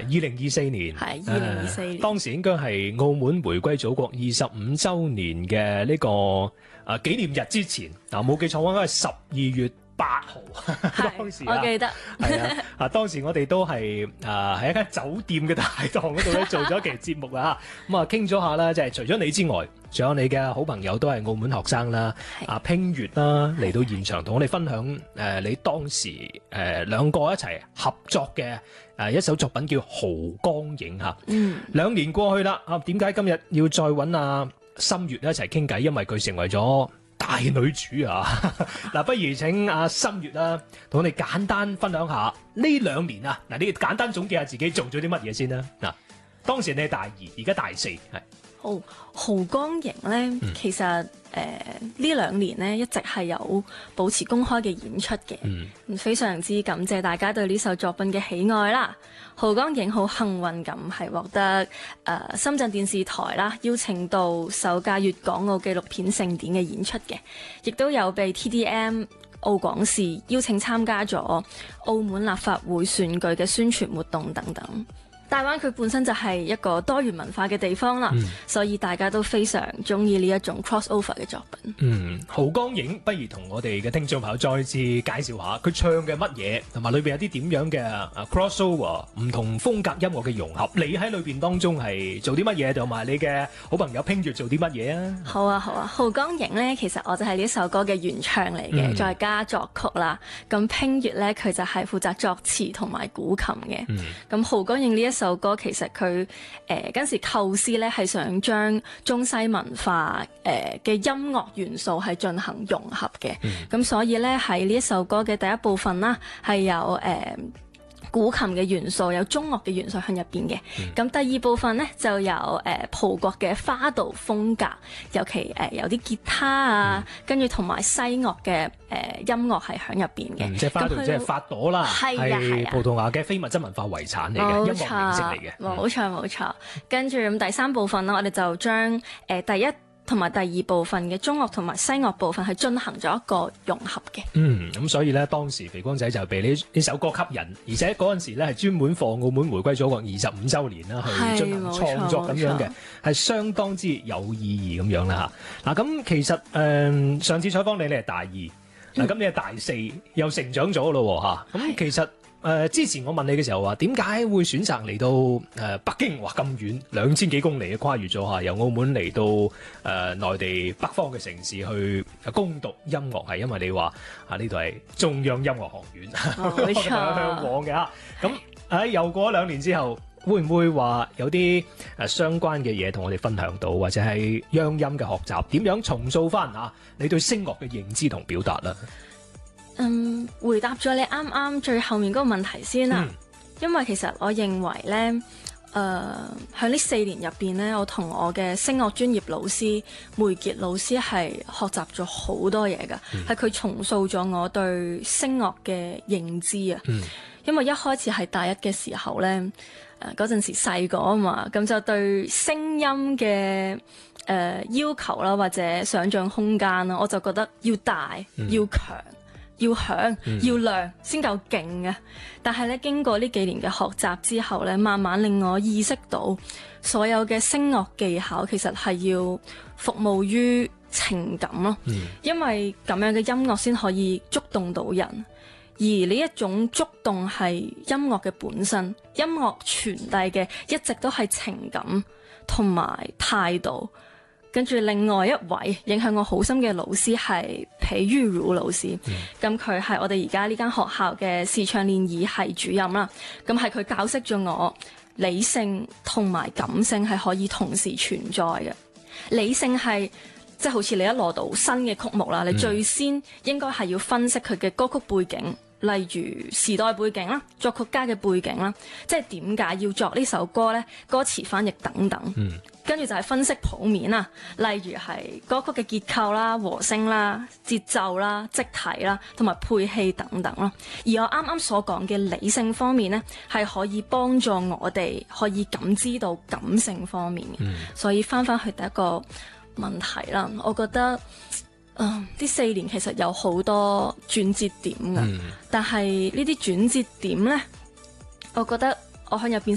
2024年係2024年， 當時應該係澳門回歸祖國25週年嘅呢個紀念日之前，冇記錯應該係12月8號。當時我記得係當時我哋都係喺一間酒店嘅大堂嗰度咧做咗一期節目啦，咁啊傾咗下啦，即係除咗你之外，仲有你嘅好朋友都係澳門學生啦，拼月啦嚟到現場同我哋分享你當時兩個一齊合作嘅一首作品叫《濠江影》嚇。2年過去啦，點解今日要再揾阿心月一齊傾偈？因為佢成為咗大女主啊！嗱，不如請阿心月啦，同我哋簡單分享下呢2年啊！嗱，你簡單總結下自己做咗啲乜嘢先啦。嗱，當時你係大2，而家大4，係。 濠江影咧，其實呢2年咧一直係有保持公開嘅演出嘅，非常之感謝大家對呢首作品嘅喜愛啦。濠江影好幸運咁係獲得深圳電視台啦邀請到首屆粵港澳紀錄片盛典嘅演出嘅，亦都有被 TDM 澳廣視邀請參加咗澳門立法會選舉嘅宣傳活動等等。大灣區本身就係一個多元文化嘅地方啦，所以大家都非常中意呢一種 crossover 嘅作品。 濠江影不如同我哋嘅聽眾朋友再次介紹下佢唱嘅乜嘢，同埋裏邊有啲點樣嘅crossover 唔同風格音樂嘅融合。你喺裏邊當中係做啲乜嘢，同埋你嘅好朋友拼月做啲乜嘢啊？ 好啊，濠江影咧，其實我就係呢首歌嘅原唱嚟嘅，再加作曲啦。咁拼月咧，佢就係負責作詞同埋古琴嘅。咁濠江影呢一首歌其實佢嗰陣時構思咧係想將中西文化嘅音樂元素係進行融合嘅，咁所以咧喺呢一首歌嘅第一部分啦係有古琴嘅元素，有中樂嘅元素喺入邊嘅。咁第二部分咧就有葡國嘅花道風格，尤其有啲吉他啊，跟住同埋西樂嘅音樂係喺入邊嘅。 即係花道即係花朵啦，係葡萄牙嘅非物質文化遺產嚟嘅音樂形式嚟嘅。 冇錯。跟住咁第三部分啦，我哋就將第一同埋第二部分嘅中樂同埋西樂部分係進行咗一個融合嘅。 咁所以咧，當時肥光仔就被呢首歌吸引，而且嗰陣時咧係專門放澳門回歸祖國25週年啦，去進行創作咁樣嘅，係相當之有意義咁樣啦嚇。嗱，咁其實上次採訪你係大2，嗱咁你係大4，又成長咗咯嚇。咁其實之前我問你嘅時候話，點解會選擇嚟到北京？哇，咁遠2000幾公里跨越咗嚇，由澳門嚟到內地北方嘅城市去攻讀音樂，係因為你話呢度係中央音樂學院，向往嘅嚇。咁又過咗2年之後，會唔會話有啲相關嘅嘢同我哋分享到，或者係央音嘅學習點樣重塑翻你對聲樂嘅認知同表達啦？ 回答咗你啱啱最後面嗰個問題先啦，因為其實我認為咧，喺呢4年入邊咧，我同我嘅聲樂專業老師梅傑老師係學習咗好多嘢㗎，係佢重塑咗我對聲樂嘅認知啊。因為一開始係大1嘅時候咧，嗰陣時細個啊嘛，咁就對聲音嘅要求啦，或者想像空間啦，我就覺得要大、要強、要響、要亮先夠勁啊！但係咧，經過呢幾年嘅學習之後咧，慢慢令我意識到，所有嘅聲樂技巧其實係要服務於情感咯。因為咁樣嘅音樂先可以觸動到人，而呢一種觸動係音樂嘅本身，音樂傳遞嘅一直都係情感同埋態度。跟住另外一位影響我好深嘅老師係皮于如老師，咁佢係我哋而家呢間學校嘅視唱練耳系主任啦，咁係佢教識咗我理性同埋感性係可以同時存在嘅。理性係即係好似你一攞到新嘅曲目啦，你最先應該係要分析佢嘅歌曲背景，例如時代背景啦、作曲家嘅背景啦，即係點解要作呢首歌呢？歌詞翻譯等等。跟住就係分析譜面啦，例如係歌曲嘅結構啦、和聲啦、節奏啦、積體啦，同埋配器等等咯。而我啱啱所講嘅理性方面呢，係可以幫助我哋可以感知到感性方面嘅。所以翻去第一個問題啦，我覺得呢4年其實有好多轉折點㗎，但係呢啲轉折點呢，我覺得我喺入邊